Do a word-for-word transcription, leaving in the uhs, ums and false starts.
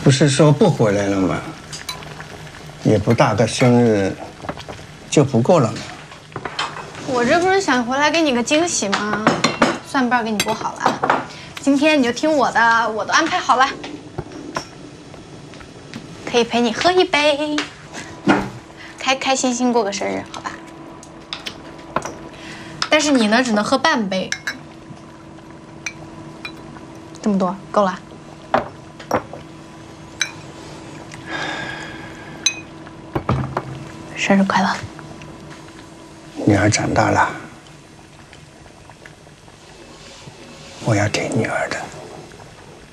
不是说不回来了吗？也不大个生日，就不够了吗？ 我这不是想回来给你个惊喜吗？算盘给你拨好了，今天你就听我的，我都安排好了，可以陪你喝一杯，开开心心过个生日，好吧？但是你呢，只能喝半杯，这么多够了。 生日快乐！ 女儿长大了，我要听女儿的。